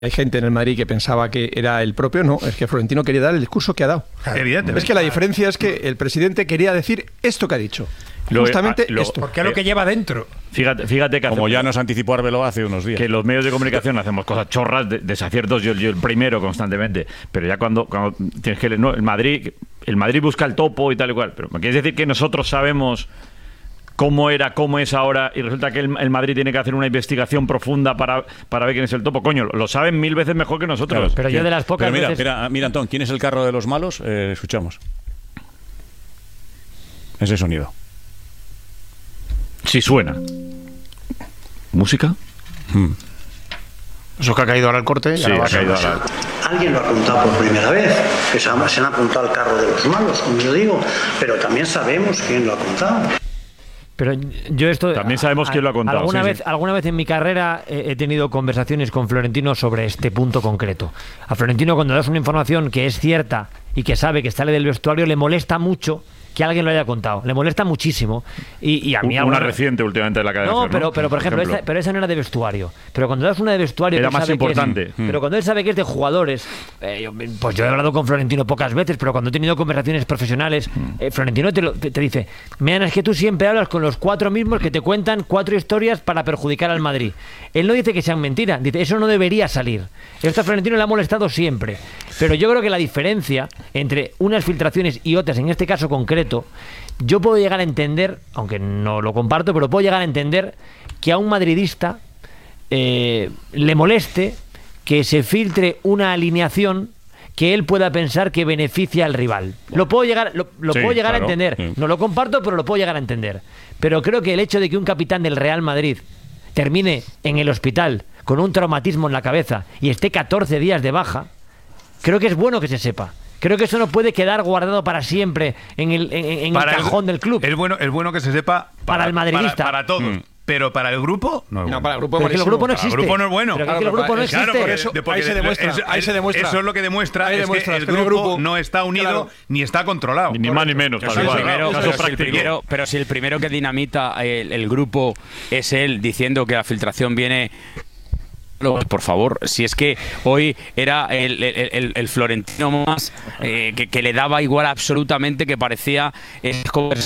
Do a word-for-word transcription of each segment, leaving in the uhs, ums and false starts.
Hay gente en el Madrid que pensaba que era el propio, no, es que Florentino quería dar el discurso que ha dado. Evidentemente. Es que la diferencia es que el presidente quería decir esto que ha dicho. Lo, Justamente lo, esto. Porque es lo que lleva dentro. Fíjate, fíjate que Como hacemos, ya nos anticipó Arbeloa hace unos días. que los medios de comunicación hacemos cosas chorras, de, desaciertos, yo, yo el primero constantemente. Pero ya cuando, cuando tienes que no, el Madrid, el Madrid busca el topo y tal y cual. Pero ¿me quieres decir que nosotros sabemos cómo era, cómo es ahora, y resulta que el, el Madrid tiene que hacer una investigación profunda para, para ver quién es el topo? Coño, lo, lo saben mil veces mejor que nosotros. Claro, Pero yo de las pocas Pero mira, veces... mira, mira, Antón, ¿quién es el carro de los malos? Eh, escuchamos. Ese sonido. Sí suena. ¿Música? Hmm. Eso que ha caído ahora el corte. Sí, ha caído ahora. Alguien lo ha apuntado por primera vez, que se han, se han apuntado al carro de los malos, como yo digo, pero también sabemos quién lo ha contado. Pero yo esto... También sabemos quién lo ha contado. Alguna, sí, vez, sí. alguna vez en mi carrera he, he tenido conversaciones con Florentino sobre este punto concreto. A Florentino, cuando das una información que es cierta y que sabe que sale del vestuario, le molesta mucho que alguien lo haya contado. Le molesta muchísimo. Y, y a mí Una alguna... reciente últimamente de la cadena. No, Ser, ¿no? pero, pero por ejemplo, esa, pero esa no era de vestuario. Pero cuando das una de vestuario... Era que más sabe que es- importante. pero cuando él sabe que es de jugadores... eh, yo- pues yo he hablado con Florentino pocas veces, pero cuando he tenido conversaciones profesionales, eh, Florentino te, lo- te, te dice: Meana, es que tú siempre hablas con los cuatro mismos que te cuentan cuatro historias para perjudicar al Madrid. Él no dice que sean mentiras, dice, eso no debería salir. Esto a Florentino le ha molestado siempre. Pero yo creo que la diferencia entre unas filtraciones y otras, en este caso concreto, yo puedo llegar a entender, aunque no lo comparto, pero puedo llegar a entender que a un madridista eh, le moleste que se filtre una alineación que él pueda pensar que beneficia al rival. Lo puedo llegar, lo, lo Sí, puedo llegar claro, a entender. sí. No lo comparto, pero lo puedo llegar a entender. Pero creo que el hecho de que un capitán del Real Madrid termine en el hospital con un traumatismo en la cabeza y esté catorce días de baja, creo que es bueno que se sepa. Creo que eso no puede quedar guardado para siempre en el, en, en el Para cajón del club. Es bueno, es bueno que se sepa para, Para el madridista. Para, para todos. Mm. Pero para el grupo, no es bueno. No, para el grupo Pero es que el grupo no Para el existe. grupo no es bueno. Pero que Claro, el grupo no eh, existe. Claro, porque, eso- de- porque ahí se demuestra, eso, ahí se demuestra. Eso es lo que demuestra, Ahí es demuestra, que el es que el grupo, grupo- no está unido claro. ni está controlado. Ni más ni menos. Eso tal es, cual. eso Primero, es, Caso pero, si el práctico. primero, pero si el primero que dinamita el, el grupo es él diciendo que la filtración viene... Por favor, si es que hoy era el, el, el, el Florentino más eh, que, que le daba igual absolutamente, que parecía eh,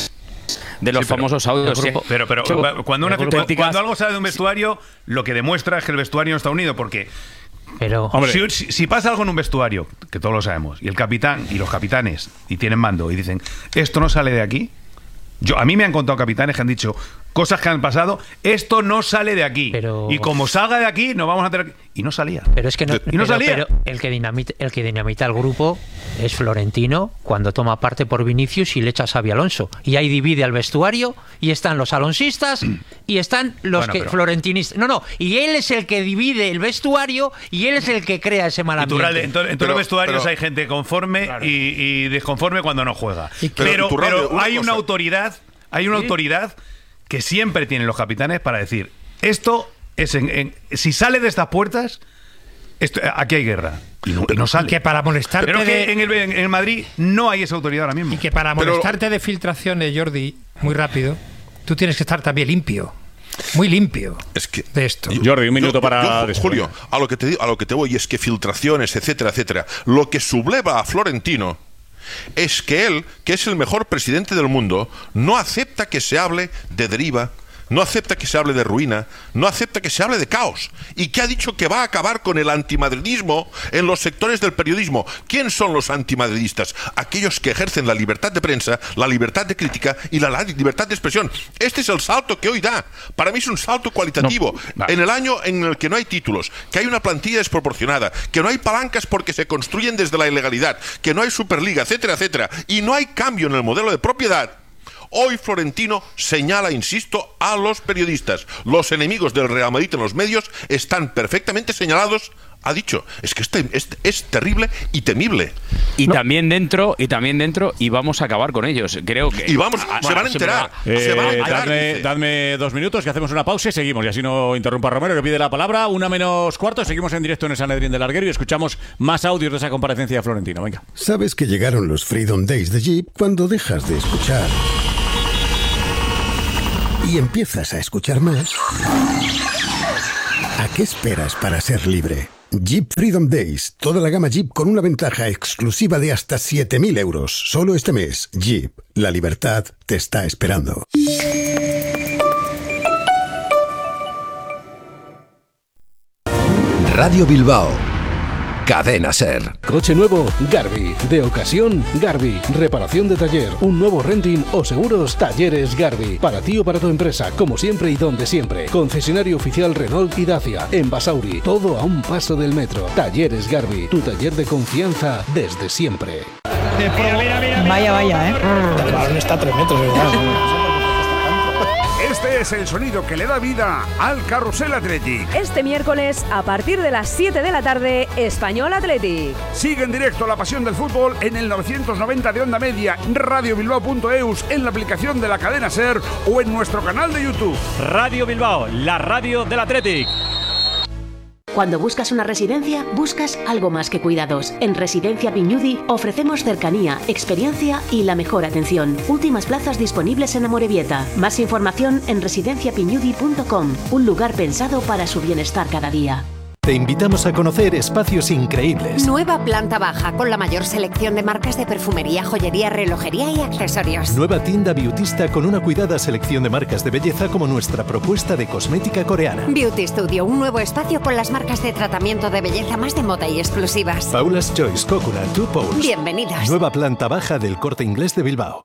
de los Sí, pero- famosos audios. Sí, pero, pero cuando, una, auténticas- cuando algo sale de un vestuario, lo que demuestra es que el vestuario no está unido, porque Pero... Hombre. si, si- si pasa algo en un vestuario, que todos lo sabemos, y el capitán y los capitanes y tienen mando y dicen, esto no sale de aquí, yo, a mí me han contado capitanes que han dicho cosas que han pasado, esto no sale de aquí, Pero- y como salga de aquí, nos vamos a hacer... Y no salía. Pero es que no, Y no pero, salía. pero el que dinamita, el que dinamita el grupo es Florentino cuando toma parte por Vinicius y le echa a Xabi Alonso. Y ahí divide al vestuario y están los alonsistas y están los Bueno, que pero- florentinistas. No, no, y él es el que divide el vestuario y él es el que crea ese mal Iturralde, ambiente. en, to- en todos Pero- los vestuarios pero- hay gente conforme y, y desconforme cuando no juega. Y que- Pero, Pero, Iturralde, pero una hay una cosa. autoridad, hay una autoridad que siempre tienen los capitanes para decir, esto es en, en- si sale de estas puertas, esto, aquí hay guerra. Y no, y no sale. Y que para molestarte Pero es que de- en el, en el Madrid no hay esa autoridad ahora mismo. Y que para Pero- molestarte de filtraciones, Jordi, muy rápido, tú tienes que estar también limpio. Muy limpio Es que de esto. Jordi, un minuto para yo, después. Julio, a lo que te digo, a lo que te voy es que filtraciones, etcétera, etcétera. Lo que subleva a Florentino es que él, que es el mejor presidente del mundo, no acepta que se hable de deriva, no acepta que se hable de ruina, no acepta que se hable de caos, y que ha dicho que va a acabar con el antimadridismo en los sectores del periodismo. ¿Quién son los antimadridistas? Aquellos que ejercen la libertad de prensa, la libertad de crítica y la, la libertad de expresión. Este es el salto que hoy da. Para mí es un salto cualitativo. No, en el año en el que no hay títulos, que hay una plantilla desproporcionada, que no hay palancas porque se construyen desde la ilegalidad, que no hay Superliga, etcétera, etcétera, y no hay cambio en el modelo de propiedad. Hoy Florentino señala, insisto, a los periodistas. Los enemigos del Real Madrid en los medios están perfectamente señalados. Ha dicho, es que es, te- es, es terrible y temible. Y también dentro, y también dentro, y vamos a acabar con ellos. Creo que. Y vamos, Ah, se van a sí, enterar. pero- se van a Eh, enterar, dadme, dice. dadme dos minutos, que hacemos una pausa y seguimos. Y así no interrumpa a Romero, que pide la palabra. Una menos cuarto, seguimos en directo en el Sanedrín del Larguero y escuchamos más audios de esa comparecencia de Florentino. Venga. Sabes que llegaron los Freedom Days de Jeep cuando dejas de escuchar y empiezas a escuchar más. ¿A qué esperas para ser libre? Jeep Freedom Days. Toda la gama Jeep con una ventaja exclusiva de hasta siete mil euros. Solo este mes. Jeep. La libertad te está esperando. Radio Bilbao. Cadena Ser. Coche nuevo, Garbi. De ocasión, Garbi. Reparación de taller, un nuevo renting o seguros, Talleres Garbi. Para ti o para tu empresa, como siempre y donde siempre. Concesionario oficial Renault y Dacia. En Basauri, todo a un paso del metro. Talleres Garbi, tu taller de confianza desde siempre. Mira, mira, mira, vaya, vaya, ¿eh? El balón está a tres metros, ¿verdad? Este es el sonido que le da vida al Carrusel Athletic. Este miércoles, a partir de las siete de la tarde, Español Athletic. Sigue en directo la pasión del fútbol en el novecientos noventa de onda media, radio bilbao punto eus, en la aplicación de la cadena SER o en nuestro canal de YouTube. Radio Bilbao, la radio del Athletic. Cuando buscas una residencia, buscas algo más que cuidados. En Residencia Piñudi ofrecemos cercanía, experiencia y la mejor atención. Últimas plazas disponibles en Amorebieta. Más información en residencia piñudi punto com, un lugar pensado para su bienestar cada día. Te invitamos a conocer espacios increíbles. Nueva planta baja con la mayor selección de marcas de perfumería, joyería, relojería y accesorios. Nueva tienda beautista con una cuidada selección de marcas de belleza como nuestra propuesta de cosmética coreana. Beauty Studio, un nuevo espacio con las marcas de tratamiento de belleza más de moda y exclusivas. Paula's Choice, Coconut, Two Poles. Bienvenidos. Nueva planta baja del Corte Inglés de Bilbao.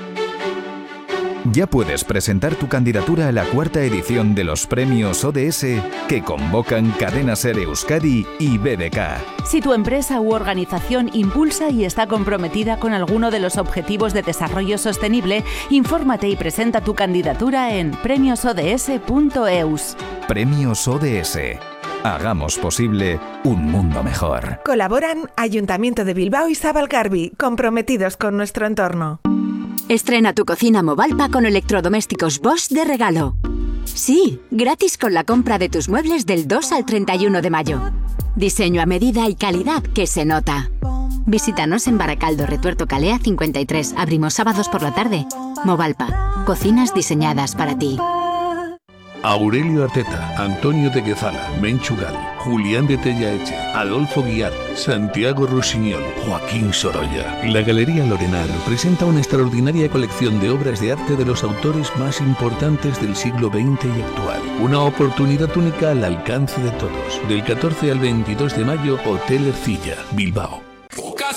Ya puedes presentar tu candidatura a la cuarta edición de los premios O D S que convocan Cadena Ser Euskadi y B D K. Si tu empresa u organización impulsa y está comprometida con alguno de los objetivos de desarrollo sostenible, infórmate y presenta tu candidatura en premios o d s punto eus. Premios O D S. Hagamos posible un mundo mejor. Colaboran Ayuntamiento de Bilbao y Zabalgarbi, comprometidos con nuestro entorno. Estrena tu cocina Movalpa con electrodomésticos Bosch de regalo. Sí, gratis con la compra de tus muebles del dos al treinta y uno de mayo. Diseño a medida y calidad que se nota. Visítanos en Baracaldo, Retuerto Calea cincuenta y tres. Abrimos sábados por la tarde. Movalpa, cocinas diseñadas para ti. Aurelio Arteta, Antonio de Guezala, Menchugal, Julián de Tellaeche, Adolfo Guiar, Santiago Rusiñol, Joaquín Sorolla. La Galería Lorenar presenta una extraordinaria colección de obras de arte de los autores más importantes del siglo veinte y actual. Una oportunidad única al alcance de todos. Del catorce al veintidós de mayo, Hotel Ercilla, Bilbao.